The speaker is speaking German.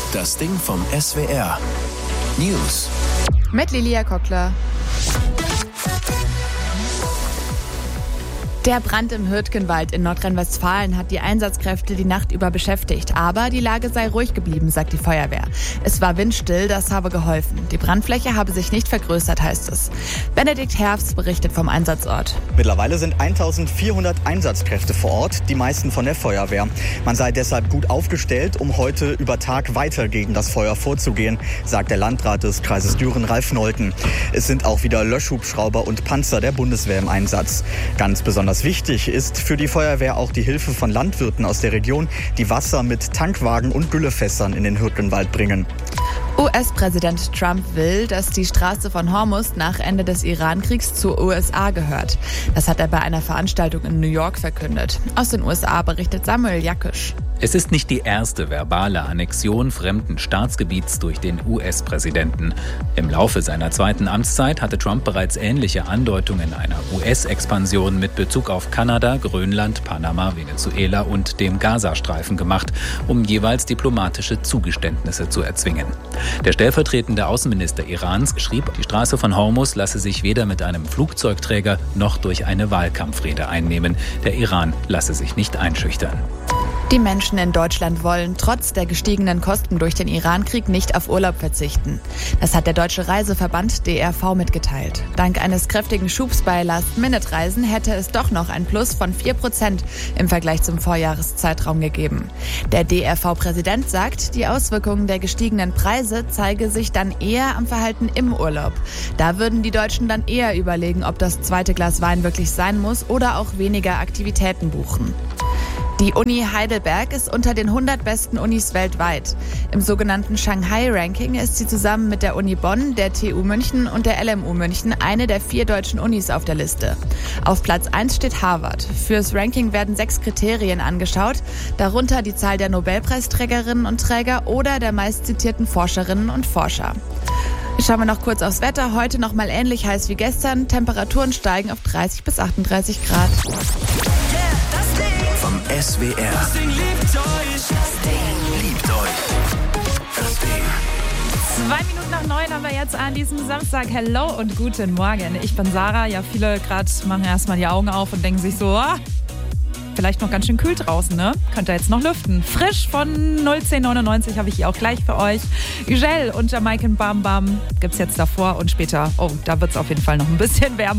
Das Ding vom SWR. News. Mit Lilia Kockler. Der Brand im Hürtgenwald in Nordrhein-Westfalen hat die Einsatzkräfte die Nacht über beschäftigt. Aber die Lage sei ruhig geblieben, sagt die Feuerwehr. Es war windstill, das habe geholfen. Die Brandfläche habe sich nicht vergrößert, heißt es. Benedikt Herfs berichtet vom Einsatzort. Mittlerweile sind 1400 Einsatzkräfte vor Ort, die meisten von der Feuerwehr. Man sei deshalb gut aufgestellt, um heute über Tag weiter gegen das Feuer vorzugehen, sagt der Landrat des Kreises Düren, Ralf Nolten. Es sind auch wieder Löschhubschrauber und Panzer der Bundeswehr im Einsatz. Ganz besonders wichtig ist für die Feuerwehr auch die Hilfe von Landwirten aus der Region, die Wasser mit Tankwagen und Güllefässern in den Hürtgenwald bringen. US-Präsident Trump will, dass die Straße von Hormuz nach Ende des Iran-Kriegs zur USA gehört. Das hat er bei einer Veranstaltung in New York verkündet. Aus den USA berichtet Samuel Jakisch. Es ist nicht die erste verbale Annexion fremden Staatsgebiets durch den US-Präsidenten. Im Laufe seiner zweiten Amtszeit hatte Trump bereits ähnliche Andeutungen einer US-Expansion mit Bezug auf Kanada, Grönland, Panama, Venezuela und dem Gazastreifen gemacht, um jeweils diplomatische Zugeständnisse zu erzwingen. Der stellvertretende Außenminister Irans schrieb, die Straße von Hormuz lasse sich weder mit einem Flugzeugträger noch durch eine Wahlkampfrede einnehmen. Der Iran lasse sich nicht einschüchtern. Die Menschen in Deutschland wollen trotz der gestiegenen Kosten durch den Iran-Krieg nicht auf Urlaub verzichten. Das hat der Deutsche Reiseverband DRV mitgeteilt. Dank eines kräftigen Schubs bei Last-Minute-Reisen hätte es doch noch ein Plus von 4% im Vergleich zum Vorjahreszeitraum gegeben. Der DRV-Präsident sagt, die Auswirkungen der gestiegenen Preise zeige sich dann eher am Verhalten im Urlaub. Da würden die Deutschen dann eher überlegen, ob das zweite Glas Wein wirklich sein muss oder auch weniger Aktivitäten buchen. Die Uni Heidelberg ist unter den 100 besten Unis weltweit. Im sogenannten Shanghai-Ranking ist sie zusammen mit der Uni Bonn, der TU München und der LMU München eine der 4 deutschen Unis auf der Liste. Auf Platz 1 steht Harvard. Fürs Ranking werden 6 Kriterien angeschaut, darunter die Zahl der Nobelpreisträgerinnen und Träger oder der meistzitierten Forscherinnen und Forscher. Schauen wir noch kurz aufs Wetter. Heute noch mal ähnlich heiß wie gestern. Temperaturen steigen auf 30 bis 38 Grad. Vom SWR. Das Ding liebt euch. Das Ding liebt euch. Das Ding. 2 Minuten nach 9 haben wir jetzt an diesem Samstag. Hello und guten Morgen. Ich bin Sarah. Ja, viele gerade machen erstmal die Augen auf und denken sich so, vielleicht noch ganz schön kühl draußen, ne? Könnt ihr jetzt noch lüften. Frisch von 01099 habe ich hier auch gleich für euch. Gel und Jamaican Bam Bam gibt's jetzt davor und später. Oh, da wird's auf jeden Fall noch ein bisschen wärmer.